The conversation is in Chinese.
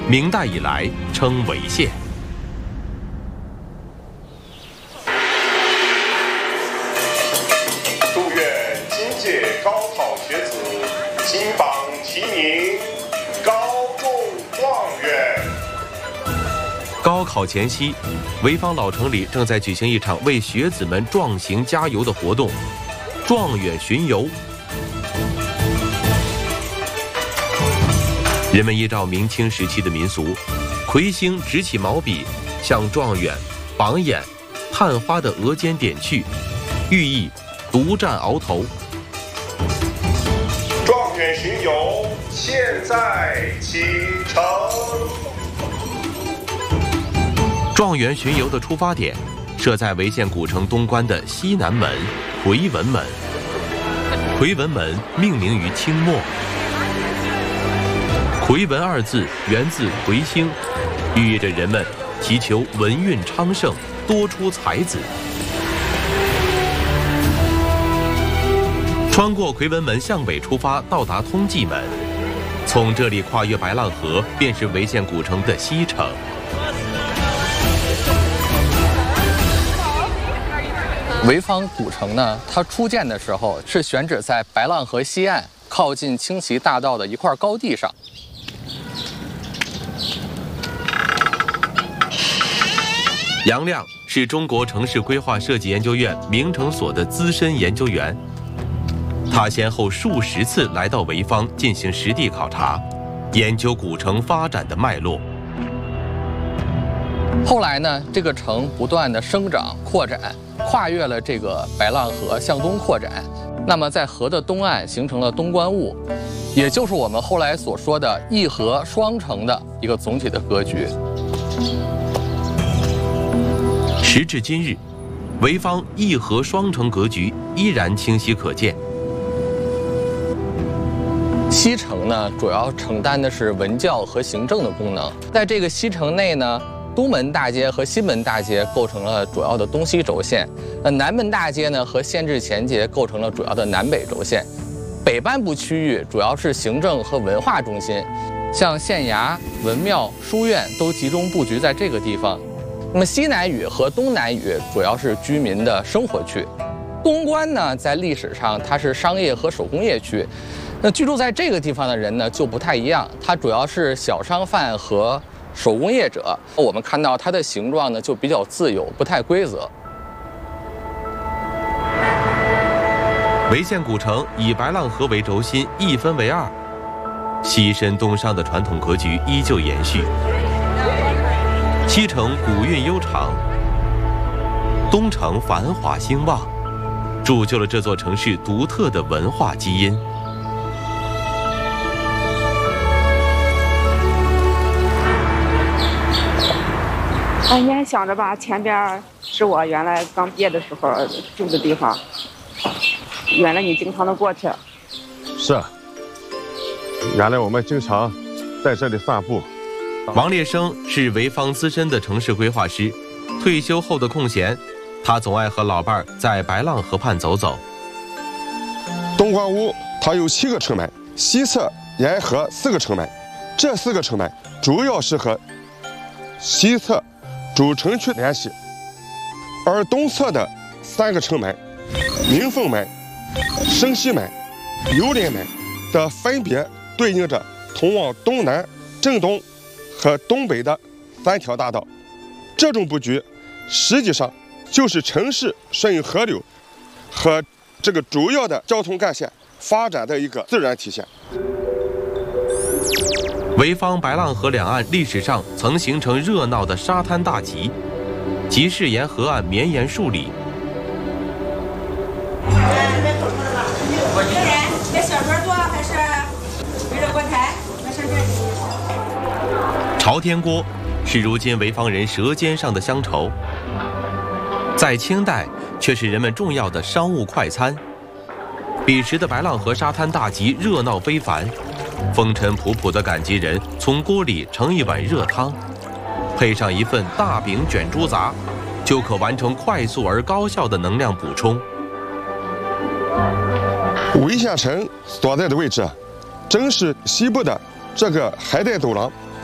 明代以来称潍县。 祝愿今届高考学子金榜题名，高中状元。 高考前夕，潍坊老城里正在举行一场为学子们壮行加油的活动——状元巡游。人们依照明清时期的民俗，魁星执起毛笔，向状元、榜眼、探花的额间点去，寓意独占鳌头。 状元巡游现在启程。 状元巡游的出发点设在潍县古城东关的西南门魁文门。魁文门命名于清末。魁文二字源自魁星，寓意着人们祈求文运昌盛，多出才子。穿过魁文门向北出发，到达通济门，从这里跨越白浪河，便是潍县古城的西城。 潍坊古城呢，它初建的时候是选址在白浪河西岸，靠近清习大道的一块高地上。 杨亮是中国城市规划设计研究院名城所的资深研究员，他先后数十次来到潍坊进行实地考察，研究古城发展的脉络。 后来呢，这个城不断的生长扩展，跨越了这个白浪河向东扩展，那么在河的东岸形成了东关坞，也就是我们后来所说的一河双城的一个总体的格局。 时至今日，潍坊一河双城格局依然清晰可见。 西城呢，主要承担的是文教和行政的功能。在这个西城内呢，东门大街和西门大街构成了主要的东西轴线，南门大街呢和县治前街构成了主要的南北轴线。北半部区域主要是行政和文化中心，像县衙、文庙、书院都集中布局在这个地方。那么西南隅和东南隅主要是居民的生活区。东关呢，在历史上它是商业和手工业区。那居住在这个地方的人呢，就不太一样，它主要是小商贩和手工业者。我们看到它的形状呢，就比较自由，不太规则。 潍县古城以白浪河为轴心，一分为二，西伸东上的传统格局依旧延续。西城古韵悠长，东城繁华兴旺，铸就了这座城市独特的文化基因。 你还想着吧，前边是我原来刚毕业的时候住的地方，原来你经常的过去。 是，原来我们经常在这里散步。 王烈生是潍坊资深的城市规划师，退休后的空闲，他总爱和老伴儿在白浪河畔走走。 东关坞它有7个城门，西侧沿河4个城门，这4个城门主要是和西侧主城区联系，而东侧的3个城门，明凤门、升西门、游林门的分别对应着通往东南、正东和东北的3条大道。这种布局实际上就是城市顺应河流和这个主要的交通干线发展的一个自然体现。 潍坊白浪河两岸历史上曾形成热闹的沙滩大集，集市沿河岸绵延数里。 这小桌坐还是围着锅台？ 朝天锅是如今潍坊人舌尖上的乡愁，在清代却是人们重要的商务快餐。彼时的白浪河沙滩大集热闹非凡，风尘仆仆的赶集人从锅里盛一碗热汤，配上一份大饼卷猪杂，就可完成快速而高效的能量补充。 潍县城所在的位置，正是西部的这个海带走廊